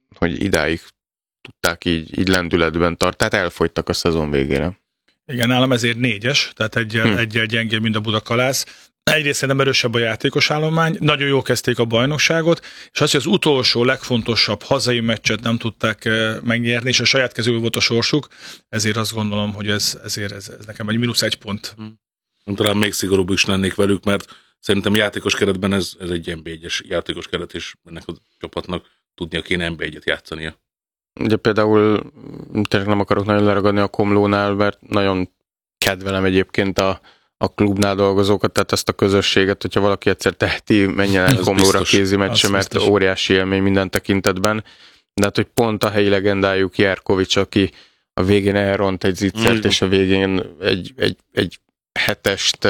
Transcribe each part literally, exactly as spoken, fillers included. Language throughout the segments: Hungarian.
hogy idáig tudták így, így lendületben tartani, tehát elfogytak a szezon végére. Igen, nálam ezért négyes, tehát egyel, hm. egyel gyengébb, mint a Budakalász. Egyrészt szerintem erősebb a játékos állomány, nagyon jól kezdték a bajnokságot, és az, hogy az utolsó, legfontosabb hazai meccset nem tudták megnyerni, és a saját kezükből volt a sorsuk, ezért azt gondolom, hogy ez, ezért ez, ez nekem egy mínusz egy pont. Hm. Talán még szigorúbb is lennék velük, mert szerintem játékos keretben ez, ez egy en bé egyes játékos keret, és ennek a csapatnak tudnia kéne en bé egyet játszania. Ugye például tényleg nem akarok nagyon leragadni a Komlónál, mert nagyon kedvelem egyébként a, a klubnál dolgozókat, tehát ezt a közösséget, hogyha valaki egyszer teheti, menjen el Komlóra kézi meccse, mert biztos. Óriási élmény minden tekintetben. De hát, hogy pont a helyi legendájuk Jerkovics, aki a végén elront egy zicsert, mm. és a végén egy, egy, egy hetest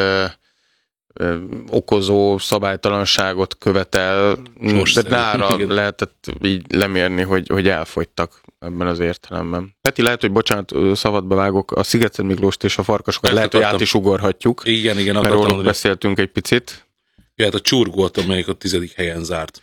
okozó szabálytalanságot követel, de nára lehetett így lemérni, hogy, hogy elfogytak ebben az értelemben. Peti, lehet, hogy bocsánat, szabadba vágok, a Szigetszent Miklóst és a Farkasokat lehet, hogy át is ugorhatjuk. Igen, igen. Mert róluk beszéltünk egy picit. Ja, hát a Csurgót, amelyik a tizedik helyen zárt.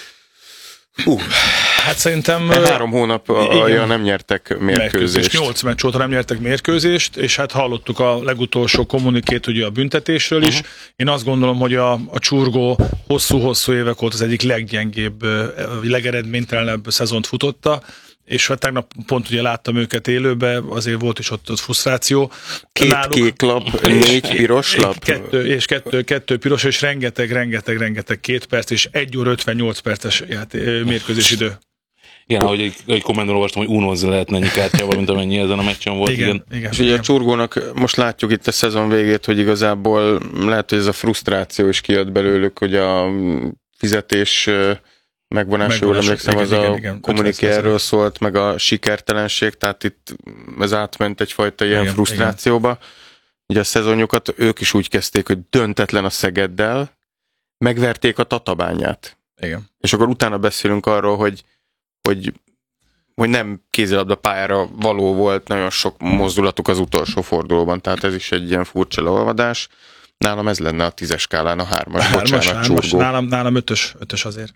Uh, hát szerintem... Három hónapja nem nyertek mérkőzést. Nyolc meccs óta nem nyertek mérkőzést, és hát hallottuk a legutolsó kommunikét ugye a büntetésről is. Uh-huh. Én azt gondolom, hogy a, a Csurgó hosszú-hosszú évek óta az egyik leggyengébb, legeredménytelenebb szezont futotta, és hát tegnap pont ugye láttam őket élőbe, azért volt is ott, ott frusztráció. Két náluk, kék lap, négy piros lap? Kettő, és kettő, kettő piros, és rengeteg, rengeteg, rengeteg két perc, és egy óra ötvennyolc perces mérkőzés idő. Igen, ahogy egy, egy kommentben olvastam, hogy unózni lehetne ennyi kártyával, mint amennyi ezen a meccsen volt. Igen, igen. igen, és igen. ugye a Csurgónak most látjuk itt a szezon végét, hogy igazából lehet, hogy ez a frusztráció is kijött belőlük, hogy a fizetés megvonása, jól emlékszem, az igen, a kommuniké erről szólt, meg a sikertelenség, tehát itt ez átment egyfajta ilyen igen, frusztrációba. Igen. Ugye a szezonjukat ők is úgy kezdték, hogy döntetlen a Szegeddel, megverték a Tatabányát. Igen. És akkor utána beszélünk arról, hogy, hogy, hogy nem kézilabda pályára való volt nagyon sok mozdulatuk az utolsó fordulóban, tehát ez is egy ilyen furcsa leolvadás. Nálam ez lenne a tízes skálán a hármas, a hármas bocsánat, hármas, Csurgó. Nálam, nálam ötös, ötös azért.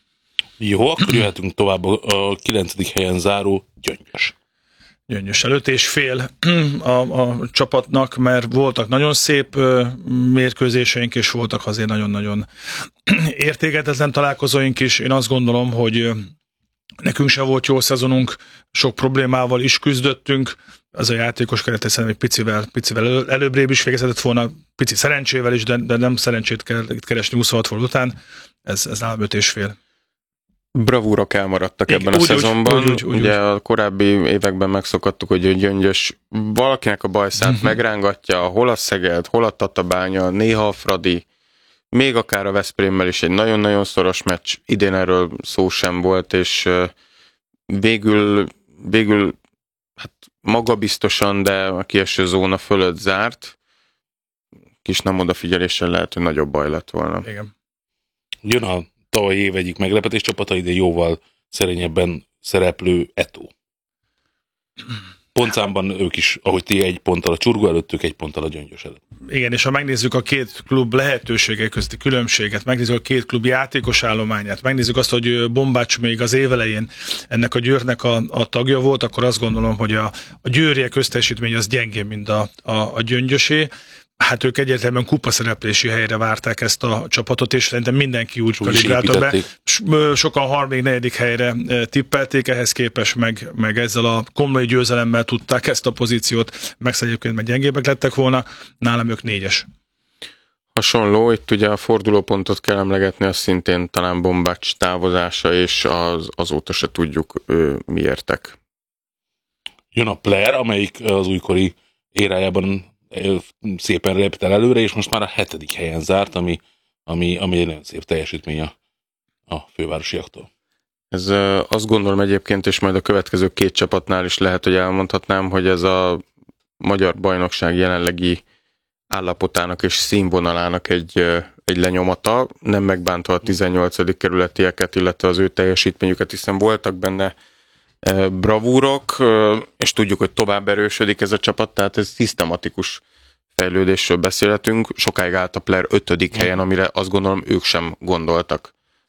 Jó, akkor jöhetünk tovább a kilencedik helyen záró Gyöngyös. Gyöngyös előtt és fél a, a csapatnak, mert voltak nagyon szép mérkőzéseink, és voltak azért nagyon-nagyon értékelhetetlen találkozóink is. Én azt gondolom, hogy nekünk se volt jó szezonunk, sok problémával is küzdöttünk. Az a játékos keretet szerintem egy picivel, picivel előbbrébb is végezhetett volna, pici szerencsével is, de, de nem szerencsét kell keresni huszonhat forduló után. Ez, ez nálam öt és fél. Bravúrok elmaradtak ebben úgy, a szezonban. Úgy, úgy, úgy, Ugye úgy. A korábbi években megszokattuk, hogy a Gyöngyös valakinek a bajszát uh-huh. megrángatja, hol a Szeged, hol a Tatabánya, néha a Fradi, még akár a Veszprémmel is egy nagyon-nagyon szoros meccs. Idén erről szó sem volt, és végül, végül hát magabiztosan, de a kieső zóna fölött zárt. Kis nem odafigyeléssel lehet, hogy nagyobb baj lett volna. Igen. Jön a tavalyi év egyik meglepetés csapata, ide jóval szerényebben szereplő Etó. Pontszámban ők is, ahogy ti egy ponttal a Csurgó előtt, ők egy ponttal a Gyöngyös előtt. Igen, és ha megnézzük a két klub lehetőségek közti különbséget, megnézzük a két klub játékos állományát, megnézzük azt, hogy Bombács még az év elején ennek a Győrnek a, a tagja volt, akkor azt gondolom, hogy a, a győriek közteljesítmény az gyengébb, mint a, a, a Gyöngyösé. Hát ők egyértelműen kupaszereplési helyre várták ezt a csapatot, és szerintem mindenki úgy kalibrálta be. Sokan harmadik-negyedik helyre tippelték, ehhez képest meg, meg ezzel a komlói győzelemmel tudták ezt a pozíciót megszeregyébként, meg gyengébbek lettek volna. Nálam ők négyes. Hasonló, itt ugye a fordulópontot kell emlegetni, az szintén talán Bombács távozása, és az, azóta se tudjuk ő, miértek. Jön a Player, amelyik az újkori érájában szépen lépett el előre, és most már a hetedik helyen zárt, ami, ami, ami egy nagyon szép teljesítmény a, a fővárosiaktól. Ez azt gondolom egyébként, és majd a következő két csapatnál is lehet, hogy elmondhatnám, hogy ez a magyar bajnokság jelenlegi állapotának és színvonalának egy, egy lenyomata, nem megbántva a tizennyolcadik kerületieket, illetve az ő teljesítményüket, hiszen voltak benne bravúrok, és tudjuk, hogy tovább erősödik ez a csapat, tehát ez szisztematikus fejlődésről beszélhetünk. Sokáig állt a Player ötödik helyen, amire azt gondolom ők sem gondoltak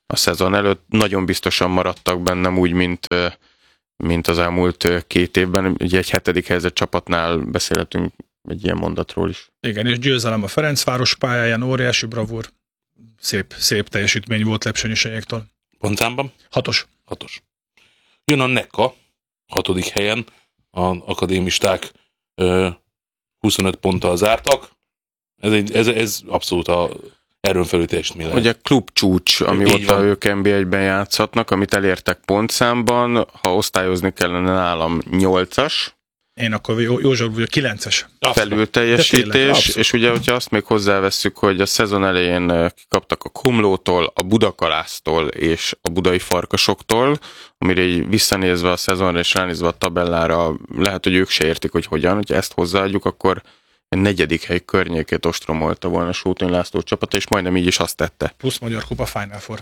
a szezon előtt. Nagyon biztosan maradtak bennem úgy, mint, mint az elmúlt két évben. Ugye egy hetedik helyzet csapatnál beszélhetünk egy ilyen mondatról is. Igen, és győzelem a Ferencváros pályáján, óriási bravúr. Szép, szép teljesítmény volt Lepsönyösenyéktől. Pontszámban? Hatos. Hatos. Jön a Neka, hatodik helyen. Az akadémisták ö, huszonöt ponttal zártak. Ez, egy, ez, ez abszolút a erőn felül teljesítmény lehet. Ugye klub csúcs, amióta ők en bé egyben játszhatnak, amit elértek pontszámban, ha osztályozni kellene nálam nyolcas. Én akkor József vagyok, kilences. Felülteljesítés, és ugye, hogyha azt még hozzávesszük, hogy a szezon elején kikaptak a Komlótól, a Budakalásztól és a Budai Farkasoktól, amire így visszanézve a szezonra és ránézve a tabellára, lehet, hogy ők se értik, hogy hogyan, hogyha ezt hozzáadjuk, akkor a negyedik hely környékét ostromolta volna Sótony László csapata, és majdnem így is azt tette. Plusz Magyar Kupa Final Four.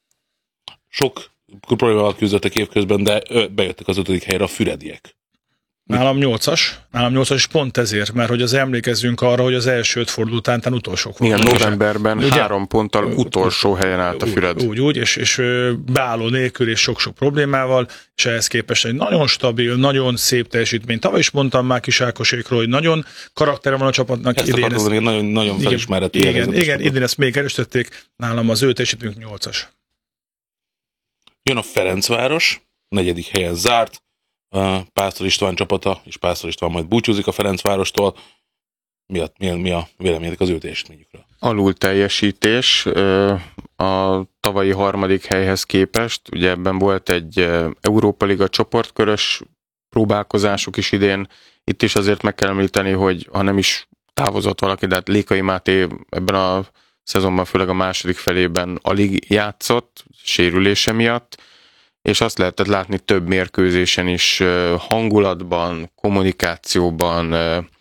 Sok problémával küzdöttek évközben, de bejöttek az ötödik helyre a fürediek. Nálam nyolcas, nálam nyolcas, és pont ezért, mert hogy az emlékezzünk arra, hogy az első öt forduló után utolsók voltak. Igen, novemberben ugye, három ponttal utolsó helyen állt a Füred. Úgy, úgy, és, és beálló nélkül és sok-sok problémával, és ehhez képest egy nagyon stabil, nagyon szép teljesítmény. Tavaly is mondtam már Kis Ákosékról, hogy nagyon karaktere van a csapatnak. Ezt idén ezt, nagyon, nagyon felismerhető. Igen, igen, igen, idén ezt még erősítették, nálam az ő teljesítményünk nyolcas. Jön a Ferencváros, negyedik helyen zárt. Pásztor István csapata, és Pásztor István majd búcsúzik a Ferencvárostól. Mi a, mi a, mi a véleményetek az ő teljesítményükről? Alul teljesítés a tavalyi harmadik helyhez képest. Ugye ebben volt egy Európa Liga csoportkörös próbálkozásuk is idén. Itt is azért meg kell említeni, hogy ha nem is távozott valaki, de hát Lékai Máté ebben a szezonban, főleg a második felében alig játszott, sérülése miatt, és azt lehetett látni több mérkőzésen is, hangulatban, kommunikációban,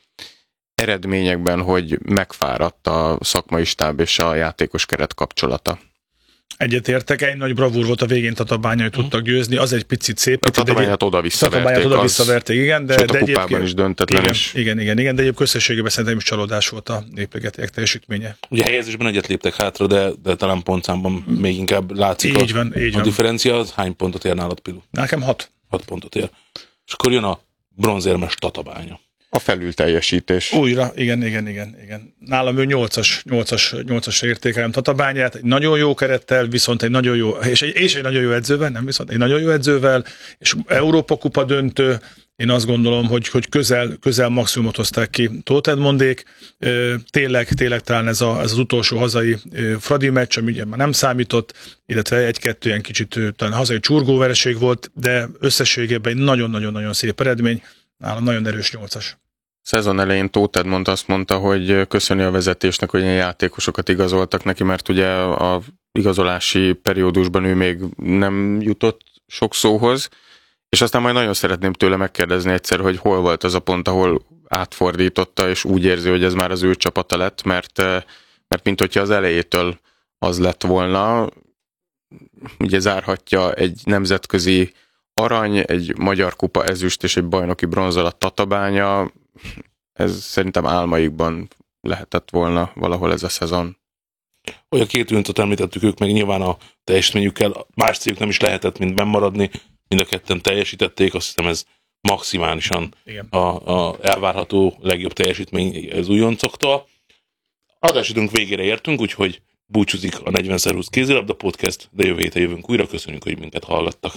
eredményekben, hogy megfáradt a szakmai stáb és a játékos keret kapcsolata. Egyetértek, egy nagy bravúr volt a végén, Tatabányai tudtak győzni, az egy picit szép. A Tatabányát oda-visszaverték. oda-visszaverték, igen, de, de a kupában is döntetlen. Igen, is. igen, igen, igen, de egyéb közösségében szerintem is csalódás volt a Népligetiek teljesítménye. Ugye helyezésben egyet léptek hátra, de, de talán pontszámban még inkább látszik így van, a, így a van. differencia. Az hány pontot ér nálad, Pilu? Nekem hat. Hat pontot ér. És akkor jön a bronzérmes Tatabánya. A felülteljesítés. Újra, igen, igen, igen, igen. Nálam ő nyolcas, nyolcas, nyolcas értékelem Tatabányát, egy nagyon jó kerettel, viszont egy nagyon jó, és egy, és egy nagyon jó edzővel, nem viszont egy nagyon jó edzővel, és Európa Kupa döntő, én azt gondolom, hogy, hogy közel, közel maximumot hozták ki Tóth Edmondék. Tényleg, tényleg talán ez, a, ez az utolsó hazai Fradi meccs, ami ugye már nem számított, illetve egy-kettő ilyen kicsit talán hazai csurgóvereség volt, de összességében egy nagyon-nagyon-nagyon szép eredmény. Nálam nagyon erős nyolcas. Szezon elején Tóth Edmond azt mondta, hogy köszöni a vezetésnek, hogy ilyen játékosokat igazoltak neki, mert ugye a igazolási periódusban ő még nem jutott sok szóhoz, és aztán majd nagyon szeretném tőle megkérdezni egyszer, hogy hol volt az a pont, ahol átfordította, és úgy érzi, hogy ez már az ő csapata lett, mert, mert mint hogyha az elejétől az lett volna, ugye zárhatja egy nemzetközi arany, egy Magyar Kupa ezüst és egy bajnoki bronz alatt Tatabánya. Ez szerintem álmaikban lehetett volna valahol ez a szezon. Olyan két üntet említettük, ők meg nyilván a teljesítményükkel más céljuk nem is lehetett, mint bennmaradni. Mind a ketten teljesítették, azt hiszem ez maximálisan a, a elvárható legjobb teljesítmény az újoncoktól. Adásidőnk végére értünk, úgyhogy búcsúzik a negyven húsz kézilabda podcast, de jövő héten jövünk újra. Köszönjük, hogy minket hallgattak.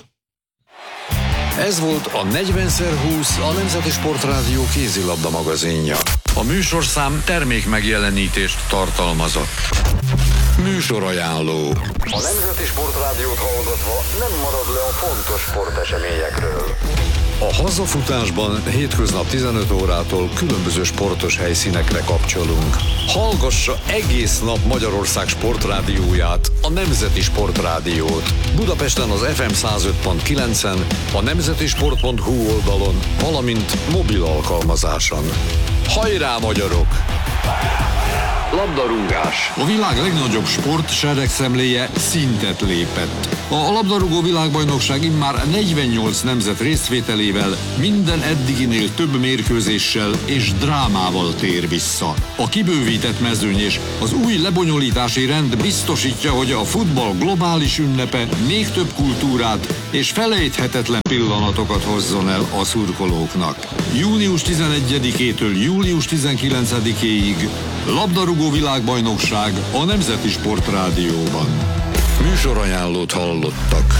Ez volt a negyven húsz, a Nemzeti Sportrádió kézilabda magazinja. A műsorszám termék megjelenítést tartalmazott. Műsorajánló. A Nemzeti Sportrádiót hallgatva nem marad le a fontos sporteseményekről. A hazafutásban hétköznap tizenöt órától különböző sportos helyszínekre kapcsolunk. Hallgassa egész nap Magyarország sportrádióját, a Nemzeti Sportrádiót. Budapesten az ef em száz öt pont kilencen, a nemzetisport pont hu oldalon, valamint mobil alkalmazáson. Hajrá, magyarok! Hajrá, hajrá! Labdarúgás. A világ legnagyobb sport seregszemléje szintet lépett. A labdarúgó világbajnokság immár negyvennyolc nemzet résztvételével minden eddiginél több mérkőzéssel és drámával tér vissza. A kibővített mezőny és az új lebonyolítási rend biztosítja, hogy a futball globális ünnepe még több kultúrát és felejthetetlen pillanatokat hozzon el a szurkolóknak. június tizenegyedikétől július tizenkilencedikéig labdarúgó világbajnokság a Nemzeti Sport Rádióban. Műsorajánlót hallottak.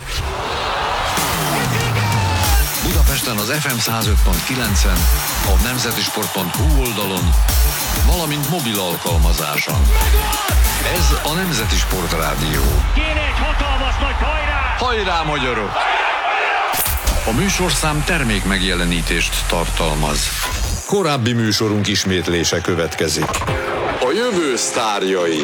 Budapesten az ef em száz öt pont kilencen, a nemzetisport pont hu oldalon, valamint mobil alkalmazáson. Ez a Nemzeti Sport Rádió. Kéne egy hatalmas nagy hajrá! Hajrá, magyarok! A műsorszám termék megjelenítést tartalmaz. Korábbi műsorunk ismétlése következik. A jövő sztárjai.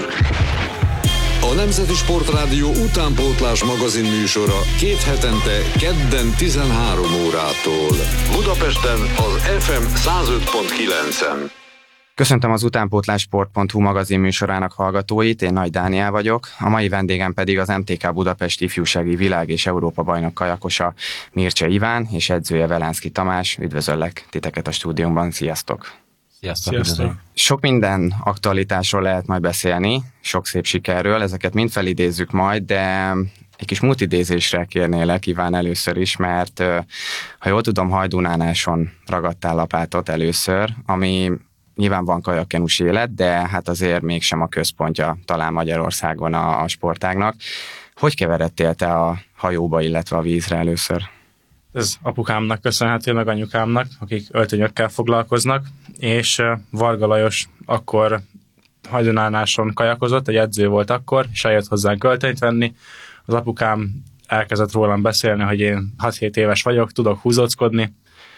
A Nemzeti Sport Rádió utánpótlás magazin műsora két hetente kedden tizenhárom órától. Budapesten az ef em száz öt pont kilencen. Köszöntöm az utánpótlásport pont hu magazin műsorának hallgatóit, én Nagy Dániel vagyok, a mai vendégem pedig az em té ká Budapest ifjúsági világ- és Európa bajnok kajakosa Mircse Iván és edzője Velánszky Tamás. Üdvözöllek titeket a stúdiómban, sziasztok! Sziasztok! Sziasztok. Sok minden aktualitásról lehet majd beszélni, sok szép sikerről, ezeket mind felidézzük majd, de egy kis múltidézésre kérnélek, Iván, először is, mert ha jól tudom, Hajdúnánáson ragadtál lapátot először, ami nyilván van kajakkenus élet, de hát azért mégsem a központja talán Magyarországon a, a sportágnak. Hogy keveredtél te a hajóba, illetve a vízre először? Ez apukámnak köszönhető, meg anyukámnak, akik öltönyökkel foglalkoznak, és Varga Lajos akkor Hajdúnánáson kajakozott, egy edző volt akkor, és eljött hozzánk öltönyt venni. Az apukám elkezdett rólam beszélni, hogy én hat-hét éves vagyok, tudok húzóckodni,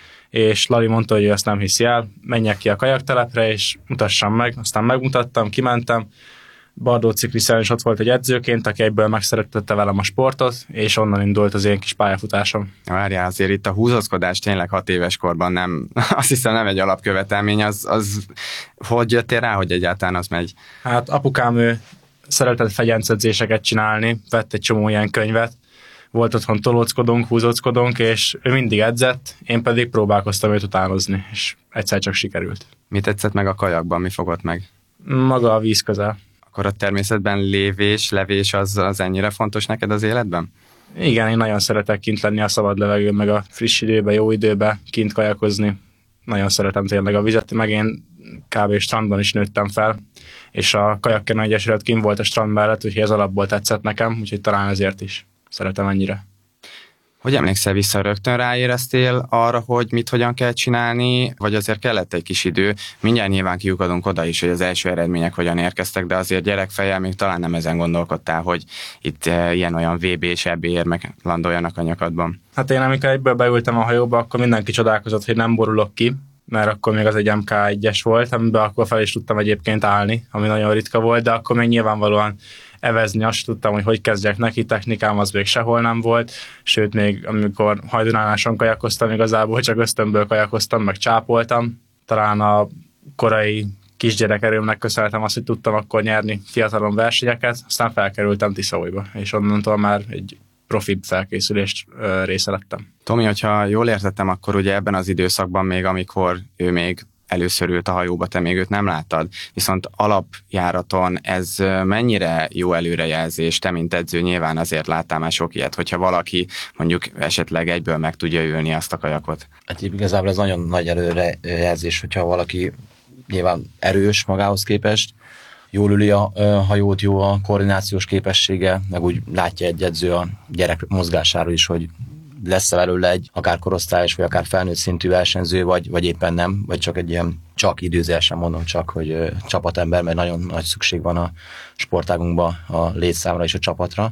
és Lali mondta, hogy ő ezt nem hiszi el, menjek ki a kajaktelepre, és mutassam meg. Aztán megmutattam, kimentem. Bardó Cikliszen is ott volt egy edzőként, aki egyből megszeretette velem a sportot, és onnan indult az én kis pályafutásom. Várjál, azért itt a húzózkodás tényleg hat éves korban nem, azt hiszem nem egy alapkövetelmény, az, az hogy jöttél rá, hogy egyáltalán az megy? Hát apukám ő szeretett fegyencedzéseket csinálni, vett egy csomó ilyen könyvet, volt otthon tolóckodónk, húzóckodónk, és ő mindig edzett, én pedig próbálkoztam őt utánozni, és egyszer csak sikerült. Mi tetszett meg a kajakban, mi fogott meg? Maga a víz közel. Akkor a természetben lévés, levés az, az ennyire fontos neked az életben? Igen, én nagyon szeretek kint lenni a szabad levegőn, meg a friss időben, jó időben kint kajakozni. Nagyon szeretem tényleg a vizet, meg én kb. Strandon is nőttem fel, és a Kajakkenu Egyesület kint volt a strand mellett, úgyhogy ez alapból tetszett nekem, úgyhogy talán ezért is szeretem ennyire. Hogy emlékszel vissza, rögtön ráéreztél arra, hogy mit hogyan kell csinálni, vagy azért kellett egy kis idő? Mindjárt nyilván kiukadunk oda is, hogy az első eredmények hogyan érkeztek, de azért gyerekfejjel még talán nem ezen gondolkodtál, hogy itt ilyen-olyan vé bé és é bé érmek landoljanak a nyakadban. Hát én amikor egyből beültem a hajóba, akkor mindenki csodálkozott, hogy nem borulok ki, mert akkor még az egy em ká egyes volt, amiben akkor fel is tudtam egyébként állni, ami nagyon ritka volt, de akkor még nyilvánvalóan evezni, azt tudtam, hogy hogy kezdjek neki, technikám az még sehol nem volt, sőt még amikor Hajdúnánáson kajakoztam, igazából csak ösztönből kajakoztam, meg csápoltam. Talán a korai kisgyerek erőmnek köszönhetem azt, hogy tudtam akkor nyerni fiatalon versenyeket, aztán felkerültem Tiszaújba, és onnantól már egy profibb felkészülést ö, része lettem. Tomi, hogyha jól értettem, akkor ugye ebben az időszakban még, amikor ő még először ült a hajóba, te még őt nem láttad, viszont alapjáraton ez mennyire jó előrejelzés, te mint edző nyilván azért láttál már sok ilyet, hogyha valaki mondjuk esetleg egyből meg tudja ülni azt a kajakot. Hát igazából ez nagyon nagy előrejelzés, hogyha valaki nyilván erős magához képest, jól üli a hajót, jó a koordinációs képessége, meg úgy látja egy edző a gyerek mozgásáról is, hogy lesz belőle egy akár korosztályos, vagy akár felnőtt szintű versenyző, vagy, vagy éppen nem, vagy csak egy ilyen csak időzésen mondom csak, hogy ö, csapatember, mert nagyon nagy szükség van a sportágunkban a létszámra és a csapatra.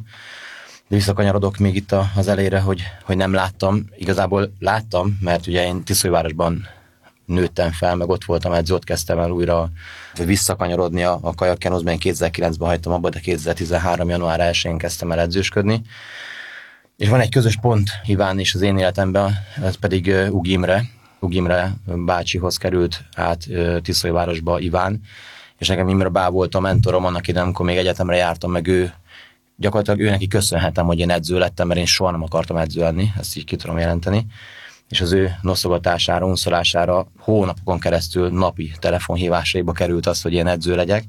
De visszakanyarodok még itt a, az elejére, hogy, hogy nem láttam. Igazából láttam, mert ugye én Tiszaújvárosban nőttem fel, meg ott voltam edző, ott kezdtem el újra visszakanyarodni a, a kajakkenózban. Én kétezer-kilencben hagytam abba, de kétezer-tizenhárom január elsején kezdtem el edzősködni. És van egy közös pont Iván és az én életemben, ez pedig uh, Ugimre. Ugimre bácsihoz került át uh, Tiszaújvárosba Iván, és nekem Imre Bá volt a mentorom annak idején, amikor még egyetemre jártam, meg ő gyakorlatilag ő neki köszönhetem, hogy én edző lettem, mert én soha nem akartam edző lenni, ezt így ki tudom jelenteni. És az ő noszogatására, unszolására hónapokon keresztül napi telefonhívásaiba került az, hogy én edző legyek.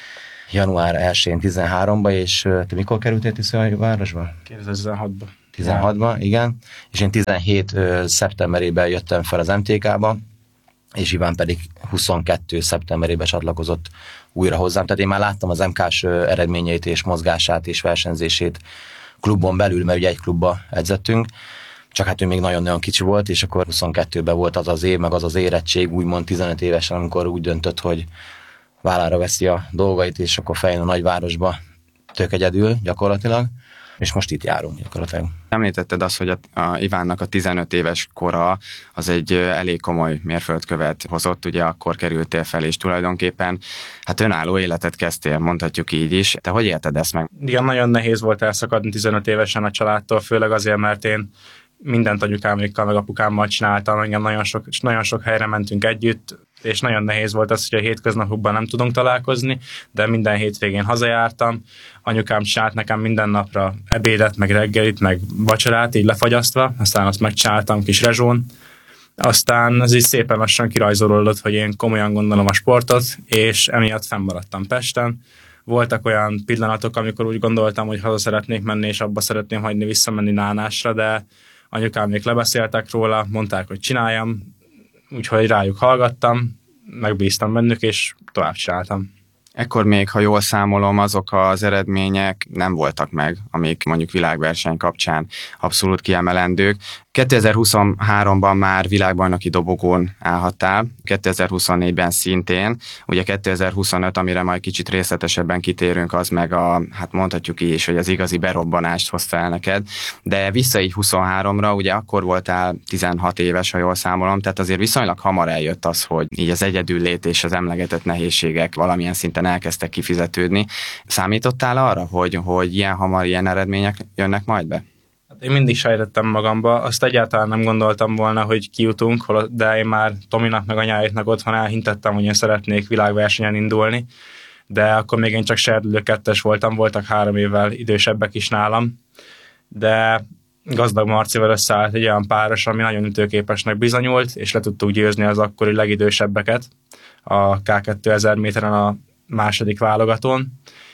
január elsején tizenháromba, és te mikor kerültél Tiszaújvárosba? kétezer-tizenhatban. tizenhatban, igen. És én tizenhét szeptemberében jöttem fel az em té ká-ba, és Iván pedig huszonkettő szeptemberében csatlakozott újra hozzám. Tehát én már láttam az em ká-s eredményeit és mozgását és versenyzését klubon belül, mert ugye egy klubba edzettünk, csak hát ő még nagyon-nagyon kicsi volt, és akkor huszonkettőben volt az az év, meg az az érettség, úgymond tizenöt évesen, amikor úgy döntött, hogy vállára veszi a dolgait, és akkor feljön a nagyvárosba tök egyedül gyakorlatilag, és most itt járunk gyakorlatilag. Említetted azt, hogy a, a Ivánnak a tizenöt éves kora az egy elég komoly mérföldkövet hozott, ugye akkor kerültél fel, és tulajdonképpen hát önálló életet kezdtél, mondhatjuk így is. Te hogy élted ezt meg? Igen, nagyon nehéz volt elszakadni tizenöt évesen a családtól, főleg azért, mert én mindent anyukámékkal, meg apukámmal csináltam, engem nagyon sok, nagyon sok helyre mentünk együtt, és nagyon nehéz volt az, hogy a hétköznapokban nem tudunk találkozni, de minden hétvégén hazajártam, anyukám csinált nekem minden napra ebédet, meg reggelit, meg vacsorát, így lefagyasztva, aztán azt megcsináltam kis rezsón, aztán ez így szépen lassan kirajzolódott, hogy én komolyan gondolom a sportot, és emiatt fennmaradtam Pesten. Voltak olyan pillanatok, amikor úgy gondoltam, hogy haza szeretnék menni, és abba szeretném hagyni visszamenni Nánásra, de anyukám még lebeszéltek róla, mondták, hogy csináljam, úgyhogy rájuk hallgattam, megbíztam bennük, és tovább csináltam. Ekkor még, ha jól számolom, azok az eredmények nem voltak meg, amik mondjuk világverseny kapcsán abszolút kiemelendők. kétezer-huszonháromban már világbajnoki dobogón állhattál, kétezer-huszonnégyben szintén, ugye kétezer-huszonöt, amire majd kicsit részletesebben kitérünk, az meg a, hát mondhatjuk így is, hogy az igazi berobbanást hozta el neked, de vissza így huszonháromra, ugye akkor voltál tizenhat éves, ha jól számolom, tehát azért viszonylag hamar eljött az, hogy így az egyedüllét és az emlegetett nehézségek valamilyen szinten elkezdtek kifizetődni. Számítottál arra, hogy, hogy ilyen hamar ilyen eredmények jönnek majd be? Hát én mindig sejtettem magamba, azt egyáltalán nem gondoltam volna, hogy kijutunk, de én már Tominak meg anyáiknak otthon elhintettem, hogy én szeretnék világversenyen indulni, de akkor még én csak serdülő kettes voltam, voltak három évvel idősebbek is nálam, de Gazdag Marcival összeállt egy olyan páros, ami nagyon ütőképesnek bizonyult, és le tudtuk győzni az akkori legidősebbeket a ká kétezer méteren a második válogatón,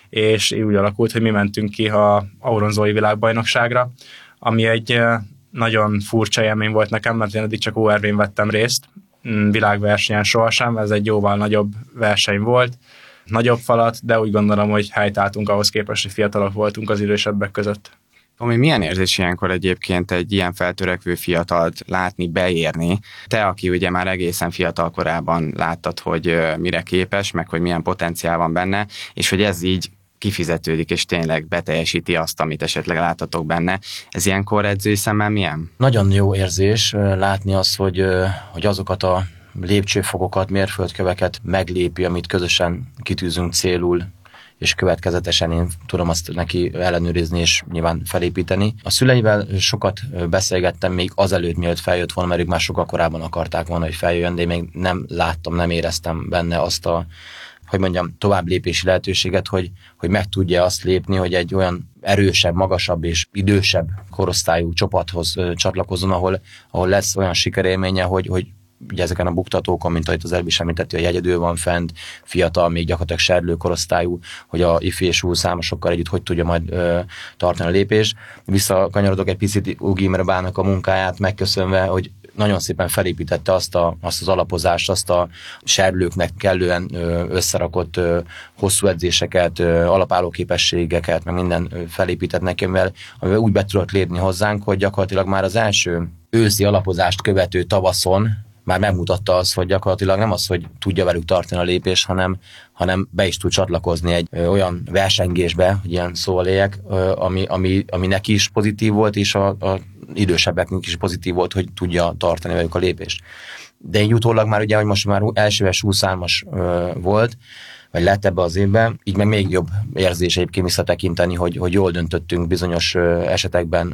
és így úgy alakult, hogy mi mentünk ki a auronzói világbajnokságra, ami egy nagyon furcsa élmény volt nekem, mert én eddig csak o er vén vettem részt, világversenyen sohasem, ez egy jóval nagyobb verseny volt, nagyobb falat, de úgy gondolom, hogy helytáltunk ahhoz képest, hogy fiatalok voltunk az idősebbek között. Tomi, milyen érzés ilyenkor egyébként egy ilyen feltörekvő fiatalt látni, beérni? Te, aki ugye már egészen fiatal korában láttad, hogy mire képes, meg hogy milyen potenciál van benne, és hogy ez így kifizetődik, és tényleg beteljesíti azt, amit esetleg láttatok benne. Ez ilyenkor edzői szemmel milyen? Nagyon jó érzés látni azt, hogy, hogy azokat a lépcsőfokokat, mérföldköveket meglépi, amit közösen kitűzünk célul, és következetesen én tudom azt neki ellenőrizni és nyilván felépíteni. A szüleivel sokat beszélgettem még azelőtt, mielőtt feljött volna, mert ők már sokkal korábban akarták volna, hogy feljöjjön, de én még nem láttam, nem éreztem benne azt a, hogy mondjam, tovább lépési lehetőséget, hogy, hogy meg tudja azt lépni, hogy egy olyan erősebb, magasabb és idősebb korosztályú csapathoz csatlakozzon, ahol, ahol lesz olyan sikerélménye, hogy, hogy ugye ezeken a buktatókon, mint ahogy az előbb is említett, hogy egyedül van fent, fiatal, még gyakorlatilag serdülő korosztályú, hogy a ifi és U számosokkal együtt hogy tudja majd ö, tartani a lépés. Visszakanyarodok egy picit Ugi Imre Bának a munkáját, megköszönve, hogy nagyon szépen felépítette azt, a, azt az alapozást, azt a serdülőknek kellően ö, összerakott ö, hosszú edzéseket, ö, alapálló képességeket, meg minden ö, felépített neki, amivel, amivel úgy be tudott lépni hozzánk, hogy gyakorlatilag már az első őszi alapozást követő tavaszon már megmutatta azt, hogy gyakorlatilag nem az, hogy tudja velük tartani a lépést, hanem, hanem be is tud csatlakozni egy ö, olyan versengésbe, hogy ilyen szóval éljek, ö, ami, ami, ami neki is pozitív volt, és a, a idősebbeknek is pozitív volt, hogy tudja tartani velük a lépést. De így utólag már ugye, hogy most már elsőves huszonhármas volt, vagy lett ebbe az évben, így meg még jobb érzés egyébként visszatekinteni, hogy, hogy jól döntöttünk bizonyos ö, esetekben.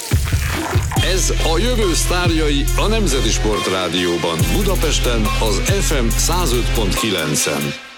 Ez a jövő sztárjai a Nemzeti Sportrádióban, Budapesten az ef em száz öt pont kilencen.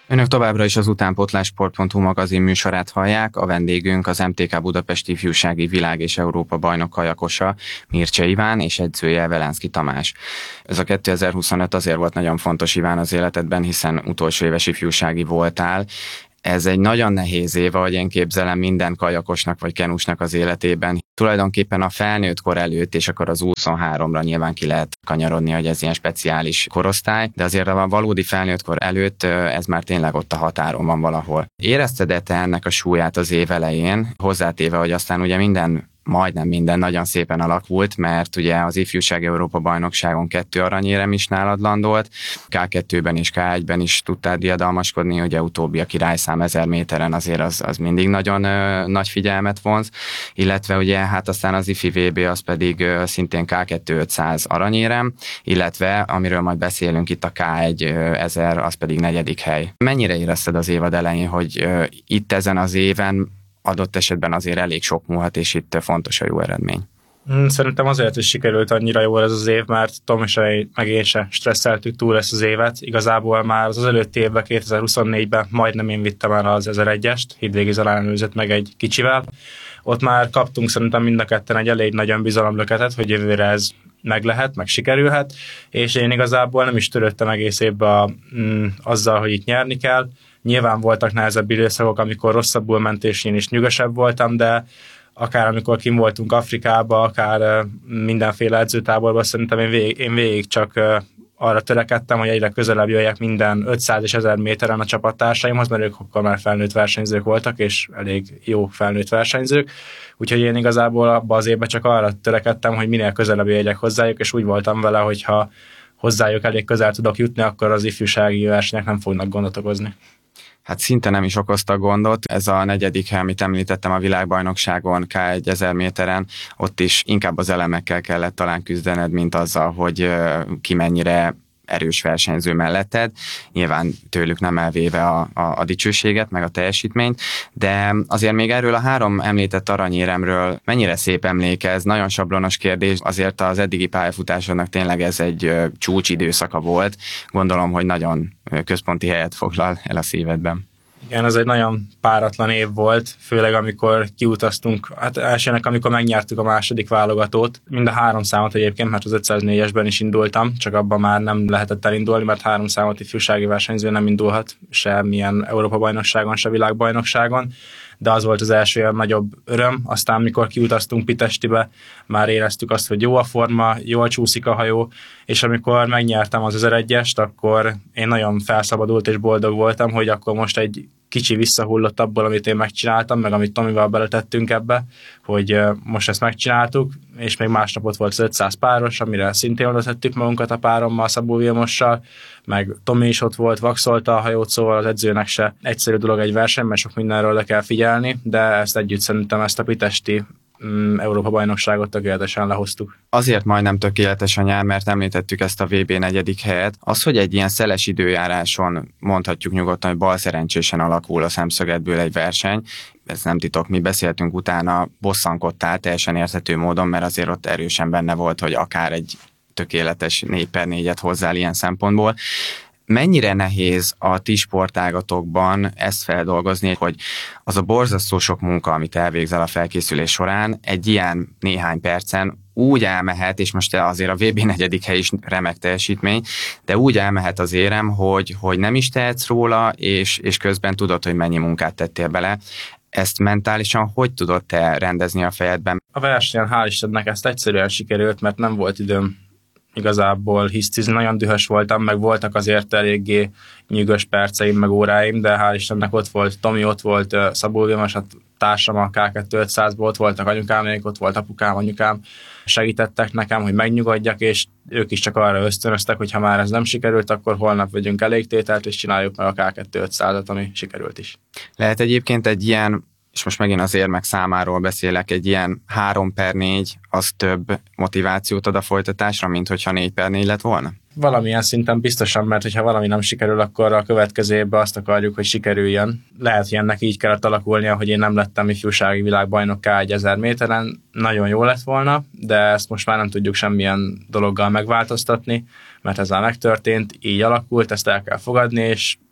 Önök továbbra is az utánpótlás-sport pont hu magazin műsorát hallják, a vendégünk az em té ká Budapest ifjúsági világ- és Európa bajnok kajakosa Mircse Iván és edzője Velánszky Tamás. Ez a kétezer-huszonöt azért volt nagyon fontos, Iván, az életedben, hiszen utolsó éves ifjúsági voltál. Ez egy nagyon nehéz év, ahogy én képzelem minden kajakosnak vagy kenusnak az életében. Tulajdonképpen a felnőtt kor előtt, és akkor az huszonháromra nyilván ki lehet kanyarodni, hogy ez ilyen speciális korosztály, de azért a valódi felnőtt kor előtt ez már tényleg ott a határon van valahol. Érezted-e te ennek a súlyát az év elején, hozzátéve, hogy aztán ugye minden majdnem minden nagyon szépen alakult, mert ugye az ifjúság Európa bajnokságon kettő aranyérem is nálad landolt, ká kettőben és ká egyben is tudtál diadalmaskodni, ugye utóbbi a királyszám ezer méteren azért az, az mindig nagyon ö, nagy figyelmet vonz, illetve ugye hát aztán az ifi vé bé az pedig ö, szintén ká kettő ötszáz aranyérem, illetve amiről majd beszélünk itt a ká egy ezer, az pedig negyedik hely. Mennyire érezted az évad elején, hogy ö, itt ezen az éven adott esetben azért elég sok múlhat, és itt fontos a jó eredmény? Szerintem azért is sikerült annyira jól ez az év, mert Tom és meg én se stresszeltük túl ezt az évet. Igazából már az előtti évben, kétezer-huszonnégyben majdnem én vittem el az ezeregyest, Hidvégi Zalán előzött meg egy kicsivel. Ott már kaptunk szerintem mind a ketten egy elég nagy bizalomlöketet, hogy jövőre ez meg lehet, meg sikerülhet, és én igazából nem is törődtem egész évben mm, azzal, hogy itt nyerni kell. Nyilván voltak nehezebb időszakok, amikor rosszabbul ment, és én is nyugosabb voltam, de akár amikor kim voltunk Afrikába, akár mindenféle edzőtáborban, szerintem én végig, én végig csak arra törekedtem, hogy egyre közelebb jöjjek minden ötszáz és ezer méteren a csapattársaimhoz, mert ők akkor már felnőtt versenyzők voltak, és elég jó felnőtt versenyzők. Úgyhogy én igazából abban az évben csak arra törekedtem, hogy minél közelebb jöjjek hozzájuk, és úgy voltam vele, hogyha hozzájuk elég közel tudok jutni, akkor az ifjúsági versenyek nem fognak gondot okozni. Hát szinte nem is okozta gondot. Ez a negyedik hely, amit említettem a világbajnokságon, ká egy ezer méteren, ott is inkább az elemekkel kellett talán küzdened, mint azzal, hogy ki mennyire erős versenyző melletted. Nyilván tőlük nem elvéve a, a, a dicsőséget, meg a teljesítményt, de azért még erről a három említett aranyéremről mennyire szép emléke, ez nagyon sablonos kérdés, azért az eddigi pályafutásodnak tényleg ez egy ö, csúcsidőszaka volt. Gondolom, hogy nagyon központi helyet foglal el a szívedben. Igen, ez egy nagyon páratlan év volt, főleg amikor kiutaztunk, hát elsőnek, amikor megnyertük a második válogatót, mind a három számot egyébként, mert az ötszáznégyesben is indultam, csak abban már nem lehetett elindulni, mert három számot ifjúsági versenyző nem indulhat, semmilyen Európa-bajnokságon, se világbajnokságon, de az volt az első olyan nagyobb öröm. Aztán, mikor kiutaztunk Pitestibe, már éreztük azt, hogy jó a forma, jól csúszik a hajó, és amikor megnyertem az ezeregyest, akkor én nagyon felszabadult és boldog voltam, hogy akkor most egy kicsi visszahullott abból, amit én megcsináltam, meg amit Tomival beletettünk ebbe, hogy most ezt megcsináltuk, és még másnap ott volt az ötszáz páros, amire szintén oda tettük magunkat a párommal, Szabó Vilmossal, meg Tomi is ott volt, vaxolta a hajót, szóval az edzőnek se egyszerű dolog egy verseny, mert sok mindenről le kell figyelni, de ezt együtt szerintem ezt a pitesti Európa-bajnokságot tökéletesen lehoztuk. Azért majdnem tökéletes a nyár, mert említettük ezt a vé bé negyedik helyet. Az, hogy egy ilyen szeles időjáráson mondhatjuk nyugodtan, hogy balszerencsésen alakul a szemszögedből egy verseny, ez nem titok, mi beszéltünk utána, bosszankodtál teljesen érthető módon, mert azért ott erősen benne volt, hogy akár egy tökéletes négy per négyet hozzál ilyen szempontból. Mennyire nehéz a ti sportágatokban ezt feldolgozni, hogy az a borzasztó sok munka, amit elvégzel a felkészülés során, egy ilyen néhány percen úgy elmehet, és most azért a vé bé negyedik hely is remek teljesítmény, de úgy elmehet az érem, hogy, hogy nem is tehetsz róla, és, és közben tudod, hogy mennyi munkát tettél bele. Ezt mentálisan hogy tudod te rendezni a fejedben? A versenyen hál' Istennek ezt egyszerűen sikerült, mert nem volt időm igazából hisztizni, nagyon dühös voltam, meg voltak azért eléggé nyűgös perceim, meg óráim, de hál' Istennek ott volt Tomi, ott volt Szabó Vilmos, a társam a ká kettő ötszázból, ott voltak anyukámék, ott volt apukám, anyukám, segítettek nekem, hogy megnyugodjak, és ők is csak arra ösztönöztek, hogy ha már ez nem sikerült, akkor holnap vegyünk elégtételt, és csináljuk meg a ká kettő ötszázat, ami sikerült is. Lehet egyébként egy ilyen, és most megint az érmek számáról beszélek, egy ilyen három per négy az több motivációt ad a folytatásra, mint hogyha négy per négy lett volna? Valamilyen szinten biztosan, mert hogyha valami nem sikerül, akkor a következő évben azt akarjuk, hogy sikerüljön. Lehet, hogy ennek így kellett alakulnia, hogy én nem lettem ifjúsági világbajnok ká egy ezer méteren. Nagyon jó lett volna, de ezt most már nem tudjuk semmilyen dologgal megváltoztatni, mert ez már megtörtént, így alakult, ezt el kell fogadni, és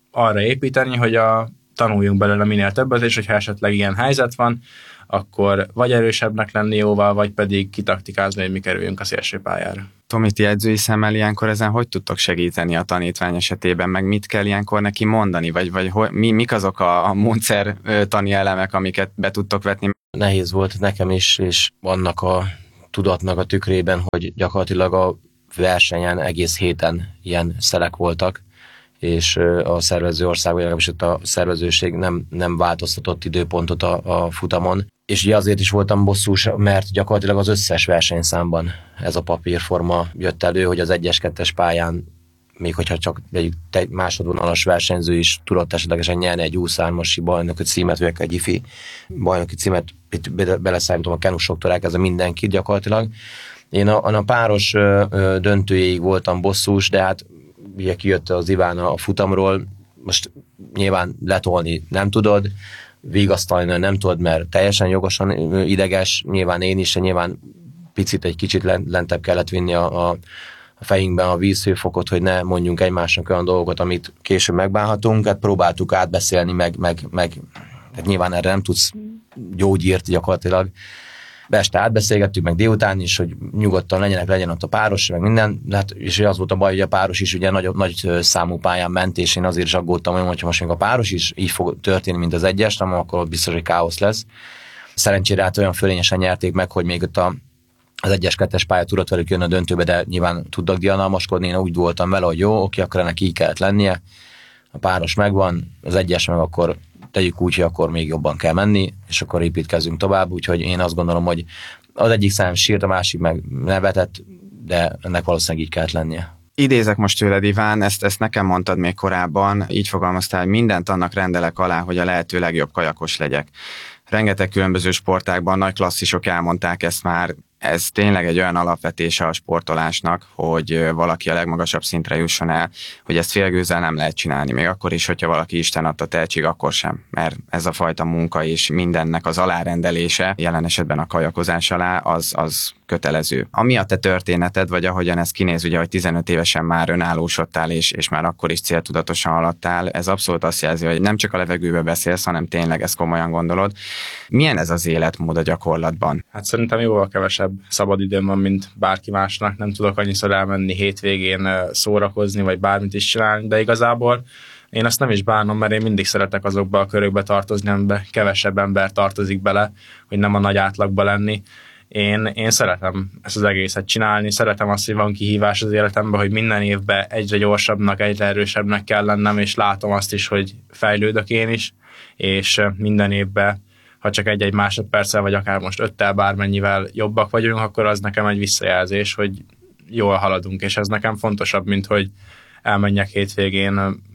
arra építeni, hogy a, tanuljunk belőle minél többet, és hogyha esetleg ilyen helyzet van, akkor vagy erősebbnek lenni jóval, vagy pedig kitaktikázni, hogy mi kerüljünk a szélső pályára. Tomi, ti edzői szemmel ilyenkor ezen hogy tudtok segíteni a tanítvány esetében, meg mit kell ilyenkor neki mondani, vagy, vagy hogy, mi, mik azok a, a módszertani elemek, amiket be tudtok vetni? Nehéz volt nekem is, és annak a tudatnak a tükrében, hogy gyakorlatilag a versenyen egész héten ilyen szelek voltak, és a szervező ország, vagy legalábbis ott a szervezőség nem, nem változtatott időpontot a, a futamon. És ugye azért is voltam bosszús, mert gyakorlatilag az összes versenyszámban ez a papírforma jött elő, hogy az egyes-kettes pályán, még hogyha csak egy másodvonalas versenyző is tudott esetlegesen nyerni egy U hármas bajnoki címet, vagy egy ifi bajnoki címet, itt beleszállítom a kenusoktól elkezdve mindenkit gyakorlatilag. Én a, a páros döntőjéig voltam bosszús, de hát ugye kijött az Iván a futamról, most nyilván letolni nem tudod, vigasztalni nem tudod, mert teljesen jogosan ideges, nyilván én is, nyilván picit egy kicsit lentebb kellett vinni a, a fejünkben a vízhőfokot, hogy ne mondjunk egymásnak olyan dolgokat, amit később megbánhatunk, hát próbáltuk átbeszélni, meg, meg, meg hát nyilván erre nem tudsz gyógyírt gyakorlatilag. De este átbeszélgettük, meg délután is, hogy nyugodtan legyenek, legyen ott a páros, meg minden, hát, és az volt a baj, hogy a páros is ugye nagy, nagy számú pályán ment, és én azért is aggódtam, hogy most még a páros is így fog történni, mint az egyes, nem, akkor biztos, hogy káosz lesz. Szerencsére hát olyan fölényesen nyerték meg, hogy még ott a, az egyes-kettes pálya tudott velük jönni a döntőbe, de nyilván tudtak diadalmaskodni, én úgy voltam vele, hogy jó, oké, akkor ennek így kellett lennie, a páros megvan, az egyes meg akkor tegyük úgy, hogy akkor még jobban kell menni, és akkor építkezzünk tovább, úgyhogy én azt gondolom, hogy az egyik szám sírt, a másik meg nevetett, de ennek valószínűleg így kellett lennie. Idézek most tőled, Iván, ezt, ezt nekem mondtad még korábban, így fogalmaztál, hogy mindent annak rendelek alá, hogy a lehető legjobb kajakos legyek. Rengeteg különböző sportágban nagy klasszisok elmondták ezt már, ez tényleg egy olyan alapvetése a sportolásnak, hogy valaki a legmagasabb szintre jusson el, hogy ezt félgőzzel nem lehet csinálni, még akkor is, hogyha valaki Isten adta tehetség, akkor sem, mert ez a fajta munka és mindennek az alárendelése, jelen esetben a kajakozás alá, az, az kötelező. Ami a te történeted, vagy ahogyan ez kinéz, ugye, hogy tizenöt évesen már önállósodtál, és, és már akkor is céltudatosan haladtál, ez abszolút azt jelzi, hogy nem csak a levegőbe beszélsz, hanem tényleg ezt komolyan gondolod. Milyen ez az életmód a gyakorlatban? Hát szerintem jóval kevesebb szabad időm van, mint bárki másnak. Nem tudok annyiszor elmenni hétvégén szórakozni, vagy bármit is csinálni, de igazából én azt nem is bánom, mert én mindig szeretek azokba a körökbe tartozni, amiben kevesebb ember tartozik bele, hogy nem a nagy átlagba lenni. Én, én szeretem ezt az egészet csinálni, szeretem azt, hogy van kihívás az életemben, hogy minden évben egyre gyorsabbnak, egyre erősebbnek kell lennem, és látom azt is, hogy fejlődök én is, és minden évben, ha csak egy-egy másodperccel, vagy akár most öttel bármennyivel jobbak vagyunk, akkor az nekem egy visszajelzés, hogy jól haladunk, és ez nekem fontosabb, mint hogy elmenjek hétvégén,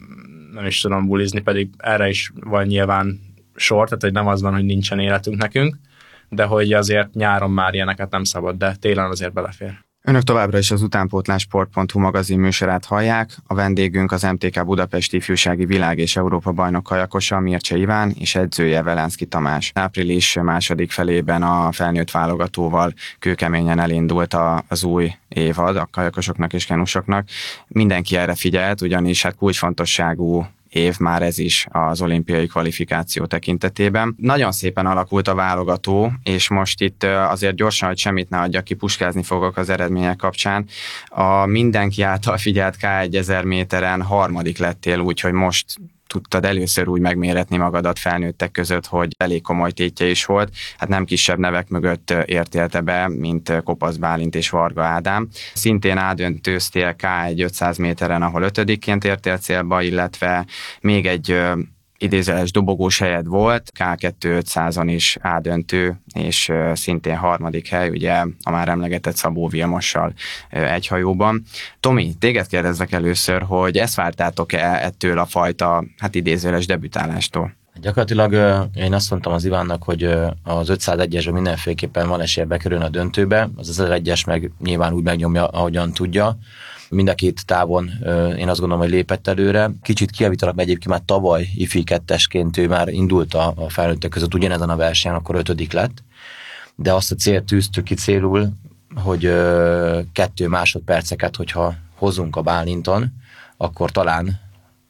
nem is tudom bulizni, pedig erre is van nyilván sor, tehát hogy nem az van, hogy nincsen életünk nekünk, de hogy azért nyáron már ilyeneket nem szabad, de télen azért belefér. Önök továbbra is az utánpótlássport pont hu magazin műsorát hallják. A vendégünk az em té ká Budapest ifjúsági világ- és Európa bajnok kajakosa Mircse Iván és edzője Velánszky Tamás. Április második felében a felnőtt válogatóval kőkeményen elindult az új évad a kajakosoknak és kenusoknak. Mindenki erre figyelt, ugyanis hát kulcsfontosságú év már ez is az olimpiai kvalifikáció tekintetében. Nagyon szépen alakult a válogató, és most itt azért gyorsan, hogy semmit ne adjak ki, puskázni fogok az eredmények kapcsán. A mindenki által figyelt ká ezer méteren harmadik lettél, úgyhogy most tudtad először úgy megméretni magadat felnőttek között, hogy elég komoly tétje is volt. Hát nem kisebb nevek mögött értélte be, mint Kopasz Bálint és Varga Ádám. Szintén ádöntőztél ká egy ötszáz méteren, ahol ötödikként értél célba, illetve még egy idézeles dobogós helyed volt, ká kettő ötszázon is ádöntő, és szintén harmadik hely, ugye a már emlegetett Szabó Vilmossal egy hajóban. Tomi, téged kérdezzek először, hogy ezt vártátok-e ettől a fajta, hát idézeles debütálástól? Gyakorlatilag én azt mondtam az Ivánnak, hogy az ötszázegyesben mindenféleképpen van esélye bekerülni a döntőbe, az ezeregyes meg nyilván úgy megnyomja, ahogyan tudja. Mind a két távon én azt gondolom, hogy lépett előre. Kicsit kijavítanak, mert egyébként már tavaly ifi kettesként ő már indult a, a felnőttek között ugyanezen a versenyen, akkor ötödik lett. De azt a célt tűztük ki célul, hogy kettő másodperceket, hogyha hozunk a Bálinton, akkor talán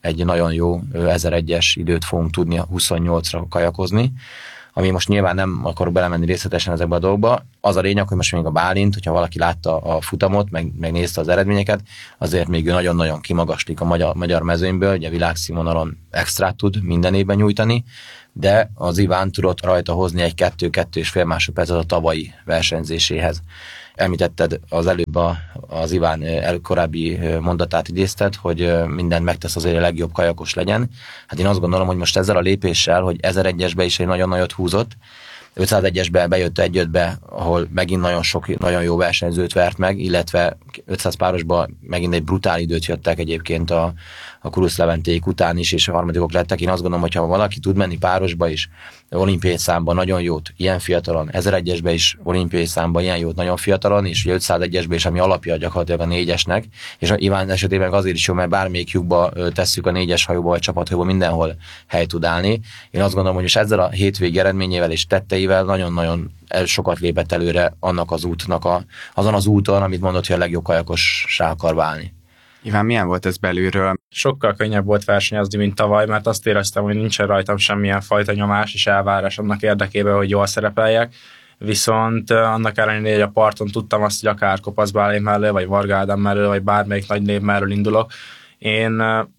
egy nagyon jó ezeregyes időt fogunk tudni huszonnyolcra kajakozni, ami most nyilván nem akarok belemenni részletesen ezekbe a dolgokba. Az a lényeg, hogy most még a Bálint, hogyha valaki látta a futamot, meg, meg nézte az eredményeket, azért még ő nagyon-nagyon kimagaslik a magyar, magyar mezőnyből, ugye világszínvonalon extrát tud minden évben nyújtani, de az Iván tudott rajta hozni egy kettő-kettő és fél másodpercet a tavalyi versenyzéséhez. Említetted az előbb a, az Iván korábbi mondatát idézted, hogy mindent megtesz azért, a legjobb kajakos legyen. Hát én azt gondolom, hogy most ezzel a lépéssel, hogy ezeregyesbe is egy nagyon nagyot húzott, ötszázegyesbe bejött egy-ötbe, ahol megint nagyon sok, nagyon jó versenyzőt vert meg, illetve ötszáz párosba megint egy brutál időt jöttek egyébként a, a Kurusz Leventéik után is, és a harmadikok lettek. Én azt gondolom, hogy ha valaki tud menni párosba is, olimpiai számban nagyon jót, ilyen fiatalon, ezeregyesbe is olimpiai számban ilyen jót, nagyon fiatalon, és ugye ötszázegyesbe is, ami alapja gyakorlatilag a négyesnek, és a Iván esetében azért is jó, mert bármelyik lyukba tesszük a négyes hajóba, vagy csapathajóba, mindenhol hely tud állni. Én azt gondolom, hogy most ezzel a hétvégi eredményével és tetteivel nagyon-nagyon sokat lépett előre annak az útnak, a, azon az úton, amit mondott, hogy a legjobb kajakossá akar válni. Iván, milyen volt ez belülről? Sokkal könnyebb volt versenyezni, mint tavaly, mert azt éreztem, hogy nincsen rajtam semmilyen fajta nyomás és elvárás annak érdekében, hogy jól szerepeljek. Viszont annak ellenére, hogy a parton tudtam azt, hogy akár Kopasz Bálint mellől, vagy Varga Ádám mellől, vagy bármelyik nagy név mellől indulok. Én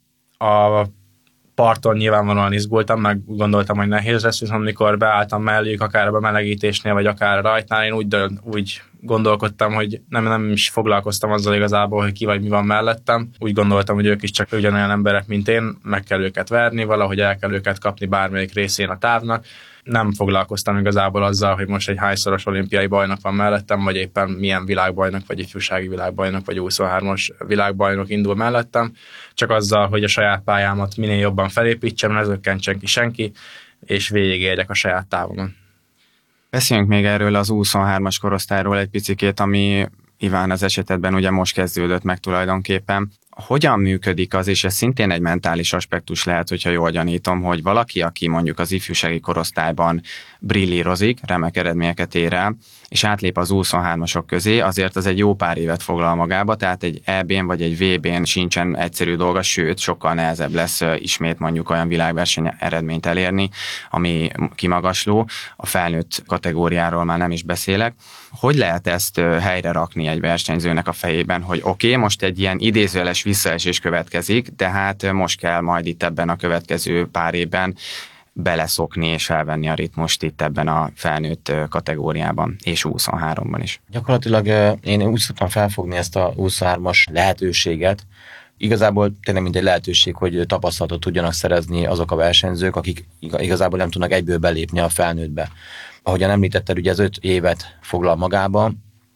a parton nyilvánvalóan izgultam, meg gondoltam, hogy nehéz lesz, viszont mikor beálltam melléjük, akár a bemelegítésnél, vagy akár a rajtnál, én úgy, úgy gondolkodtam, hogy nem, nem is foglalkoztam azzal igazából, hogy ki vagy mi van mellettem. Úgy gondoltam, hogy ők is csak ugyanolyan emberek, mint én, meg kell őket verni, valahogy el kell őket kapni bármelyik részén a távnak. Nem foglalkoztam igazából azzal, hogy most egy hányszoros olimpiai bajnok van mellettem, vagy éppen milyen világbajnok, vagy ifjúsági világbajnok, vagy huszonhármas világbajnok indul mellettem, csak azzal, hogy a saját pályámat minél jobban felépítsem, ne zökkentsen ki senki, és végigérjek a saját távomon. Beszéljünk még erről az huszonhármas korosztályról egy picikét, ami Iván az esetedben ugye most kezdődött meg tulajdonképpen. Hogyan működik az, és ez szintén egy mentális aspektus lehet, hogyha jól gyanítom, hogy valaki, aki mondjuk az ifjúsági korosztályban brillírozik, remek eredményeket ér el, és átlép az huszonhármasok közé, azért az egy jó pár évet foglal magába, tehát egy é bén vagy egy vé bén sincsen egyszerű dolga, sőt, sokkal nehezebb lesz ismét mondjuk olyan világverseny eredményt elérni, ami kimagasló, a felnőtt kategóriáról már nem is beszélek. Hogy lehet ezt helyre rakni egy versenyzőnek a fejében, hogy oké, okay, most egy ilyen idézőjeles visszaesés következik, de hát most kell majd itt ebben a következő pár évben beleszokni és felvenni a ritmust itt ebben a felnőtt kategóriában, és huszonháromban is. Gyakorlatilag én úgy szoktam felfogni ezt a huszonhármas lehetőséget. Igazából tényleg mint egy lehetőség, hogy tapasztalatot tudjanak szerezni azok a versenyzők, akik igazából nem tudnak egyből belépni a felnőttbe. Ahogyan említetted, ugye ez öt évet foglal magába.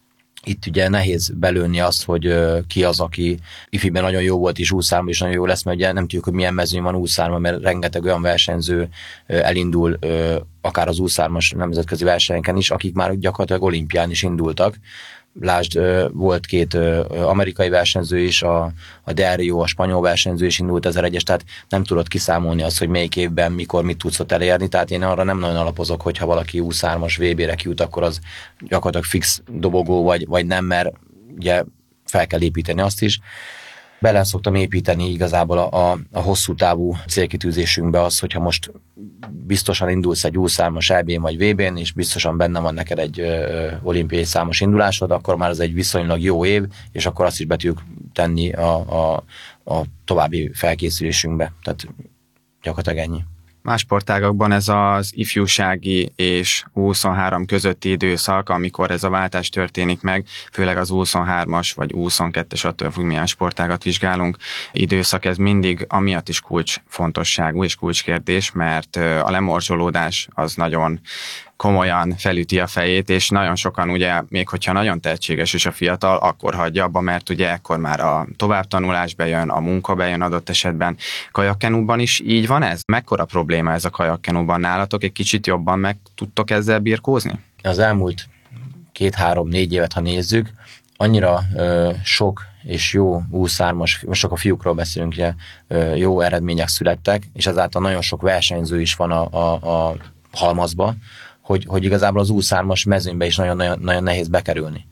Itt ugye nehéz belőni azt, hogy ki az, aki ifiben nagyon jó volt, és úszárban is nagyon jó lesz, mert ugye nem tudjuk, hogy milyen mezőny van úszárban, mert rengeteg olyan versenyző elindul, akár az úszármas nemzetközi versenyeken is, akik már gyakorlatilag olimpián is indultak. Lásd, volt két amerikai versenyző is, a, a Del Rio, a spanyol versenyző is indult ezeregyes, tehát nem tudod kiszámolni azt, hogy melyik évben, mikor mit tudsz ott elérni, tehát én arra nem nagyon alapozok, hogyha valaki huszonhármas vé bére kijut, akkor az gyakorlatilag fix dobogó, vagy, vagy nem, mert ugye fel kell építeni azt is. Bele szoktam építeni igazából a, a, a hosszú távú célkitűzésünkbe az, hogyha most biztosan indulsz egy huszonhármas é bén vagy vé bén, és biztosan benne van neked egy ö, olimpiai számos indulásod, akkor már ez egy viszonylag jó év, és akkor azt is be tudjuk tenni a, a, a további felkészülésünkbe. Tehát gyakorlatilag ennyi. Más sportágakban ez az ifjúsági és huszonhárom közötti időszak, amikor ez a váltás történik meg, főleg az huszonhármas vagy huszonkettes, attól függ, milyen sportágat vizsgálunk, időszak, ez mindig amiatt is kulcsfontosságú és kulcskérdés, mert a lemorzsolódás az nagyon komolyan felüti a fejét, és nagyon sokan ugye, még hogyha nagyon tehetséges és a fiatal, akkor hagyja abba, mert ugye ekkor már a továbbtanulás bejön, a munka bejön adott esetben. Kajakkenúban is így van ez? Mekkora probléma ez a kajakkenúban nálatok? Egy kicsit jobban meg tudtok ezzel birkózni? Az elmúlt két-három-négy évet, ha nézzük, annyira ö, sok és jó huszonhármas, most csak a fiúkról beszélünk, ugye, ö, jó eredmények születtek, és ezáltal nagyon sok versenyző is van a, a, a halmazba, hogy, hogy igazából az huszonhármas mezőnybe is nagyon, nagyon, nagyon nehéz bekerülni.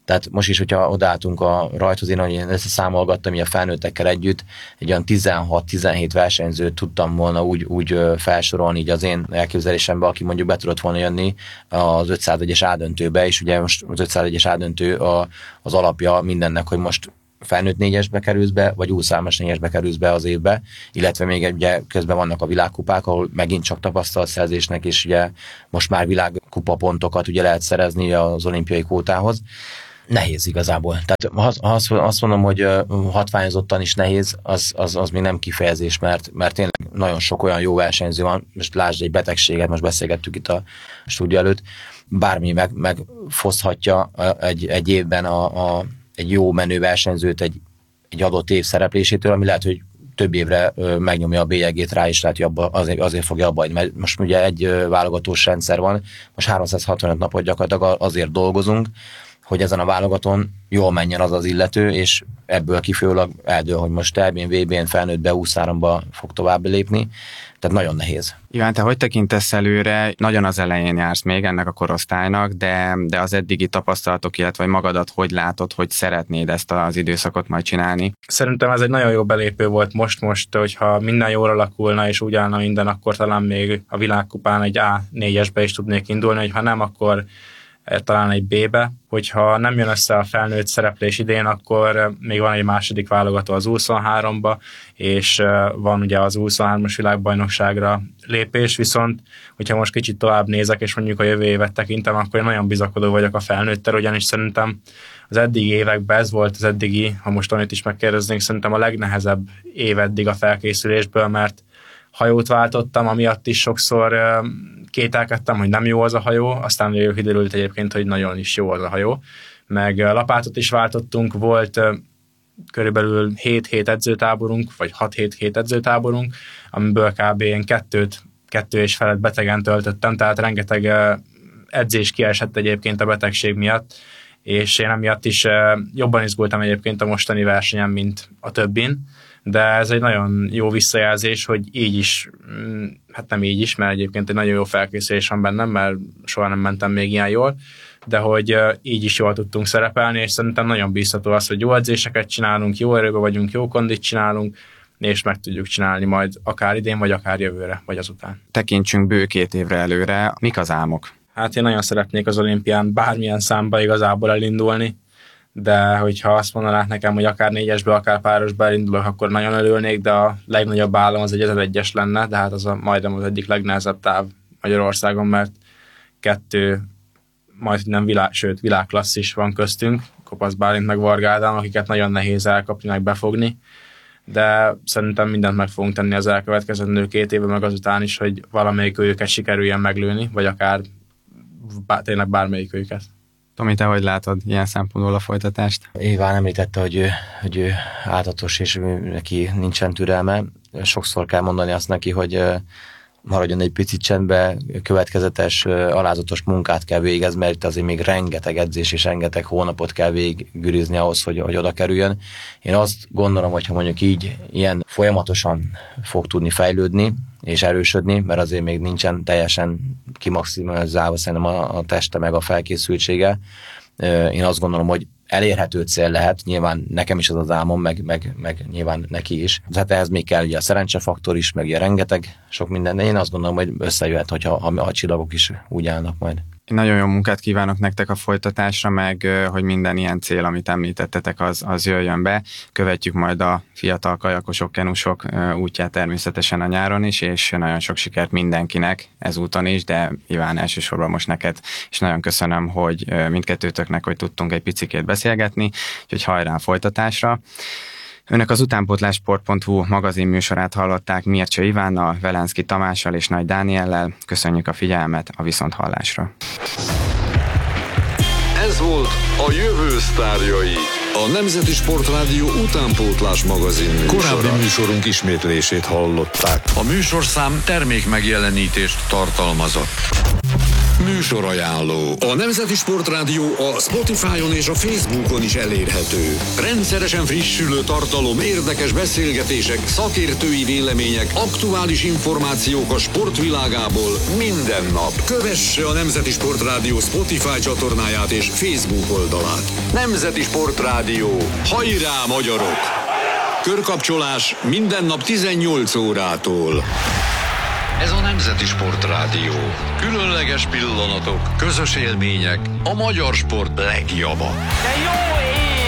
Tehát most is, hogyha odaálltunk a rajthoz, én ahogy összeszámolgattam, így a felnőttekkel együtt, egy olyan tizenhat-tizenhét versenyzőt tudtam volna úgy, úgy felsorolni így az én elképzelésembe, aki mondjuk be tudott volna jönni az ötszázegyes A-döntőbe, és ugye most az ötszázegyes A-döntő a, az alapja mindennek, hogy most felnőtt négyesbe kerülsz be, vagy U húsz négyesbe kerülsz be az évbe, illetve még ugye közben vannak a világkupák, ahol megint csak tapasztalatszerzésnek, és ugye most már világkupa pontokat ugye lehet szerezni az olimpiai kvótához. Nehéz igazából. Tehát ha azt mondom, hogy hatványozottan is nehéz, az, az, az még nem kifejezés, mert, mert tényleg nagyon sok olyan jó versenyző van, most lásd egy betegséget, most beszélgettük itt a stúdió előtt, bármi meg, megfoszthatja egy, egy évben a, a, egy jó menő versenyzőt egy, egy adott év szereplésétől, ami lehet, hogy több évre megnyomja a bélyegét rá, és lehet, hogy abba, azért, azért fogja abba, mert most ugye egy válogatós rendszer van, most háromszázhatvanöt napot gyakorlatilag azért dolgozunk, hogy ezen a válogatón jól menjen az az illető, és ebből kifolyólag eldől, hogy most é bén, vé bén, felnőttbe, U huszonháromba fog tovább lépni. Tehát nagyon nehéz. Iván, te hogy tekintesz előre? Nagyon az elején jársz még ennek a korosztálynak, de, de az eddigi tapasztalatok, illetve vagy magadat hogy látod, hogy szeretnéd ezt az időszakot majd csinálni? Szerintem ez egy nagyon jó belépő volt most-most, hogyha minden jól alakulna, és úgy állna minden, akkor talán még a világkupán egy á négyesbe is tudnék indulni, hogy ha nem, akkor talán egy B-be. Hogyha nem jön össze a felnőtt szereplés idén, akkor még van egy második válogató az U huszonháromba, és van ugye az U huszonhármas világbajnokságra lépés, viszont hogyha most kicsit tovább nézek, és mondjuk a jövő évet tekintem, akkor én nagyon bizakodó vagyok a felnőttel, ugyanis szerintem az eddigi években ez volt az eddigi, ha most Tonit is megkérdeznénk, szerintem a legnehezebb év eddig a felkészülésből, mert hajót váltottam, amiatt is sokszor kételkedtem, hogy nem jó az a hajó, aztán végül kiderült egyébként, hogy nagyon is jó az a hajó. Meg lapátot is váltottunk, volt körülbelül hét-hét edzőtáborunk, vagy hat-hét-hét edzőtáborunk, amiből kb. Én kettőt, kettő és felett betegen töltöttem, tehát rengeteg edzés kiesett egyébként a betegség miatt, és én emiatt is jobban izgultam egyébként a mostani versenyen, mint a többin, de ez egy nagyon jó visszajelzés, hogy így is, hát nem így is, mert egyébként egy nagyon jó felkészülés van bennem, mert soha nem mentem még ilyen jól, de hogy így is jól tudtunk szerepelni, és szerintem nagyon bíztató az, hogy jó edzéseket csinálunk, jó erőben vagyunk, jó kondit csinálunk, és meg tudjuk csinálni majd akár idén, vagy akár jövőre, vagy azután. Tekintsünk bő két évre előre. Mik az álmok? Hát én nagyon szeretnék az olimpián bármilyen számba igazából elindulni, de hogyha azt mondanák nekem, hogy akár négyesbe, akár párosba elindulok, akkor nagyon örülnék, de a legnagyobb álom az egy ezeregyes lenne, de hát az a, majdnem az egyik legnehezebb táv Magyarországon, mert kettő, majd nem világ, sőt világklassz is van köztünk, Kopasz Bálint meg Varga Ádám, akiket nagyon nehéz elkapni, meg befogni, de szerintem mindent meg fogunk tenni az elkövetkezendő két évben, meg azután is, hogy valamelyik őket sikerüljen meglőni, vagy akár bár, tényleg bármelyik őket. Tomi, te hogy látod ilyen szempontból a folytatást? Iván említette, hogy ő, hogy ő áltatos, és neki nincsen türelme. Sokszor kell mondani azt neki, hogy maradjon egy picit csendbe, következetes, alázatos munkát kell végezni, mert azért még rengeteg edzés és rengeteg hónapot kell végigűrizni ahhoz, hogy, hogy oda kerüljön. Én azt gondolom, hogy ha mondjuk így ilyen folyamatosan fog tudni fejlődni és erősödni, mert azért még nincsen teljesen kimaximalizálva szerintem a, a teste meg a felkészültsége. Én azt gondolom, hogy elérhető cél lehet, nyilván nekem is az az álmom, meg, meg, meg nyilván neki is. Hát ehhez még kell ugye a szerencsefaktor is, meg ugye rengeteg sok minden, de én azt gondolom, hogy összejöhet, hogyha ha a csillagok is úgy állnak majd. Én nagyon jó munkát kívánok nektek a folytatásra, meg hogy minden ilyen cél, amit említettetek, az, az jöjjön be. Követjük majd a fiatal kajakosok, kenusok útját természetesen a nyáron is, és nagyon sok sikert mindenkinek ezúton is, de Iván, elsősorban most neked, és nagyon köszönöm, hogy mindkettőtöknek, hogy tudtunk egy picikét beszélgetni, úgyhogy hajrá a folytatásra. Önök az utánpótlássport pont hu magazin műsorát hallották Mircea Ivánnal, Velenszky Tamással és Nagy Dániellel. Köszönjük a figyelmet, a viszonthallásra. Ez volt a jövő sztárjai, a Nemzeti Sportrádió utánpótlás magazin műsora. Korábbi műsorunk ismétlését hallották. A műsorszám termék megjelenítést tartalmazott. Műsorajánló. A Nemzeti Sportrádió a Spotify-on és a Facebookon is elérhető. Rendszeresen frissülő tartalom, érdekes beszélgetések, szakértői vélemények, aktuális információk a sportvilágából minden nap. Kövesse a Nemzeti Sportrádió Spotify csatornáját és Facebook oldalát. Nemzeti Sportrádió. Hajrá, magyarok! Körkapcsolás minden nap tizennyolc órától. Ez a Nemzeti Sportrádió. Különleges pillanatok, közös élmények, a magyar sport legjava. De jó